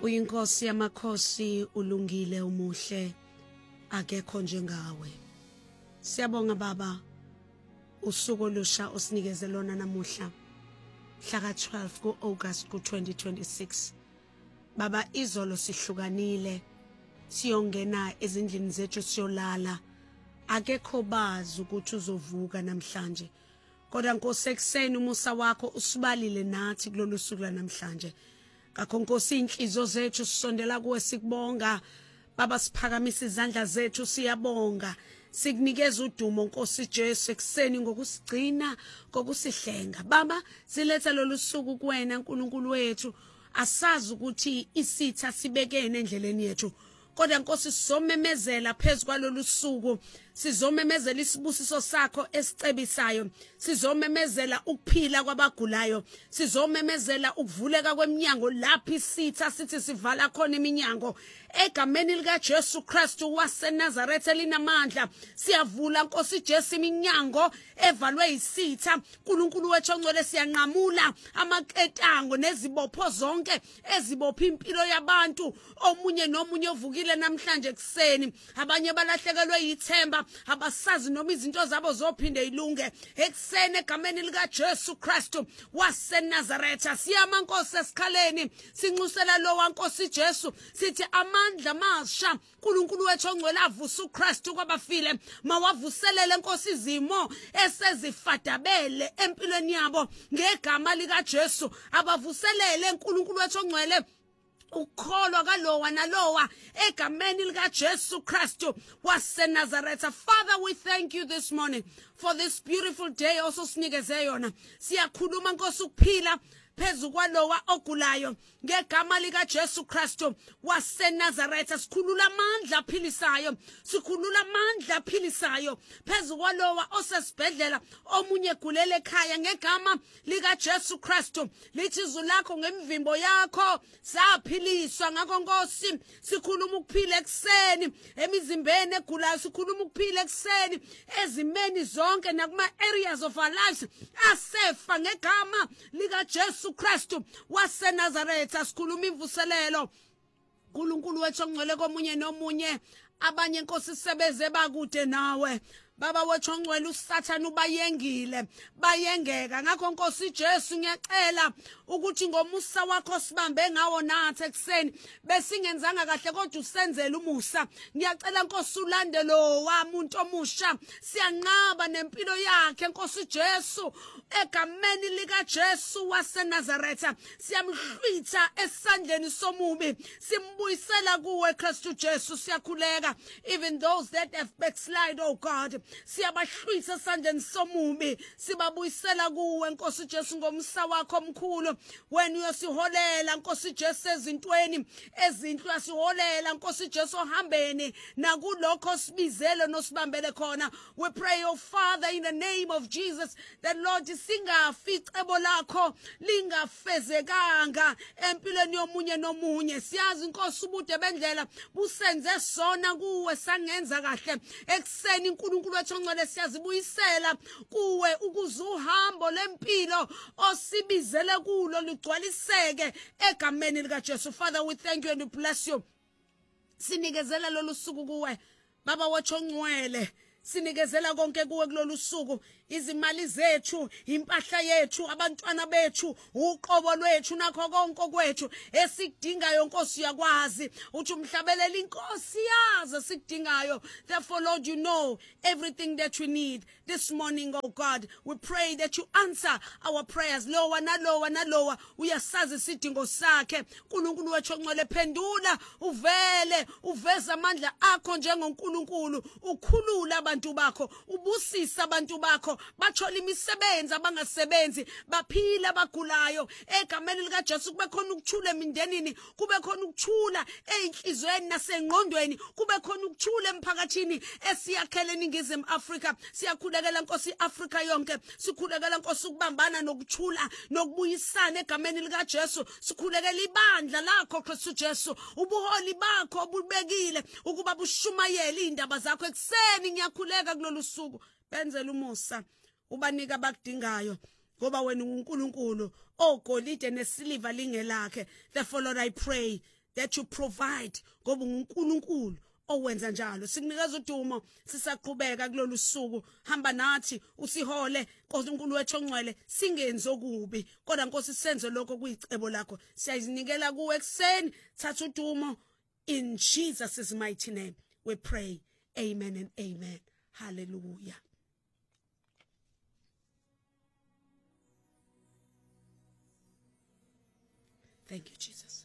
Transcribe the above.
Uyinkosi yamakhosi, ulungile, umuhle, akekho njengawe. Siyabonga Baba usuku olusha osinikeze lona namuhla mhla ka-12 ku-August ku-2026. Baba, izolo sihlukanile siyongena ezindlini zethu siyolala, akekho bazi ukuthi uzovuka namhlanje, kodwa Nkosi ekuseni umusa wakho usibalile nathi kulolu suku lanamhlanje. Ngakho Nkosi inhliziyo zethu sisondela kuwe sikubonga Baba, siphakamisa izandla zethu siyabonga, sikunikeza udumo Nkosi Jesu ekuseni ngokusigcina, ngokusihlenga. Baba, siletha lolu suku kuwena uNkulunkulu wethu, asazi ukuthi isitha sibekene endleleni yethu, kodwa Nkosi sizomemezela phezulu kwalolu suku, sizomemezela isibusiso sakho esicebisayo, sizomemezela ukuphila kwabagulayo, sizomemezela ukuvuleka kweminyango lapho isitha sithi sivala khona iminyango. Egameni lika Jesu Kristu waseNazaretha elinamandla, siyavula Nkosi Jesu iminyango evalwe isitha. uNkulunkulu wethu ongcwele, siyanqamula amaketango nezibopho zonke ezibopha impilo yabantu. Omunye nomunye ovukile namhlanje kuseni, abanye balahlekelwe yithemba, abasazi noma izinto zabo zophinde ilunge. Ekuseni egameni lika Jesu Kristu waseNazaretha siyama Nkosi esikhaleni, sinxusela lo waNkosi Jesu, sithi amandla masha uNkulunkulu wethu ongcwele avusa uKristu kwabafile, mawavuselele Nkosi izimo esezifadabele empilweni yabo ngegama lika Jesu. Abavuselele uNkulunkulu wethu ongcwele ukholwa kalowa nalowa egameni lika Jesu Kristu waseNazaretha. Father, we thank you this morning for this beautiful day also sinikeze yona. Siyakhuluma Nkosi ukuphila phezu kwalowa ogulayo ngegama lika Jesu Kristu waseNazaretha. Sikhulula amandla aphilisayo, sikhulula amandla aphilisayo phezu kwalowa osesibhedlela, omunye gulele ekhaya ngegama lika Jesu Kristu. Lithi izwi lakho ngemvimbo yakho saphiliswa. Ngakho Nkosi sikhuluma ukuphila ekuseni emizimbeni egulayo, sikhuluma ukuphila ekuseni ezimeni zonke nakuma areas of our lives asefa ngegama lika Jesu Kristu waseNazaretha. Sikhuluma imvuselelo uNkulunkulu wethu ongcwele komunye nomunye, abanye Nkosi sebeze bakude nawe Baba wethu ongcwele, uSathane ubayengile, bayengeka. Ngakho Nkosi Jesu ngiyacela ukuthi ngomusa wakho sibambe ngawo nathi ekuseni, besingenzanga kahle kodwa usenzele umusa. Ngiyacela Nkosi ulande lo wamuntu omusha, siyanqaba nempilo yakhe Nkosi Jesu egameni lika Jesu waseNazaretha. Siyamhlwitha esandleni somubi, simbuyisela kuwe Kristu Jesu. Siyakhuleka even those that have backslide, oh God, siyabahlwitha esandleni somubi, sibabuyisela kuwe Nkosi Jesu ngomsa wakho omkhulu. Wena uyosiholela Nkosi Jesu ezintweni ezinhle, uyasiholela Nkosi Jesu ohambeni nakulokho sibizele nosibambele khona. We pray, oh Father, in the name of Jesus, that Lord singafi icebo lakho lingafezekanga empilweni yomunye nomunye. Siyazi Nkosi ubude bendlela busenze sona kuwe sangenza kahle ekuseni. uNkulunkulu wethu ongcwele, siyazibuyisela kuwe ukuze uhambo lempilo osibizele kulo lugcwaliseke egameni lika Jesu. Father, we thank you and we bless you. Sinikezela lolu suku kuwe Baba wethu ongcwele, sinikezela konke kuwe kulolu suku, izimali zethu, impahla yethu, abantwana bethu, uqobo lwethu nakho konke kwethu esikudingayo Nkosi yakwazi uthi umhlabelela inkosi yazi esikudingayo. Therefore Lord, you know everything that we need this morning, oh God. We pray that you answer our prayers. Lowa nalowa nalowa uyasazi isidingo sakhe uNkulunkulu wethu ongcwele, phendula uvele uveza amandla akho njengoNkulunkulu, ukhulula abantu bakho, ubusisa abantu bakho, bathola imisebenzi abangasebenzi, baphila abagulayo egameni lika Jesu. Kube khona ukuthula emindenini, kube khona ukuthula einhlizweni nasengqondweni, kube khona ukuthula emphakathini esiyakhele eNingizimu Afrika. Siyakhulekela Nkosi Afrika yonke, sikhulekela Nkosi ukubambana nokuthula nokubuyisana egameni lika Jesu. Sikhulekela ibandla lakho Kristu Jesu, ubuholi bakho obubekile ukuba bushumayele indaba zakho ekuseni. Ngiyakhuleka kulolu suku, benzele umusa, ubanika abakudingayo ngoba wena uNkulunkulu ogolide nesiliva lingelakhe. Therefore Lord, I pray that you provide ngoba uNkulunkulu owenza njalo. Sikunikeza udumo sisaqhubeka kulolu suku. Hamba nathi usihole uNkulunkulu wethu ongcwele, singenzi okubi kodwa Nkosi senze lokho kuyicebo lakho. Siyazinikela kuwe ekseni, thatha udumo in Jesus' mighty name. We pray. Amen and amen. Hallelujah. Thank you, Jesus.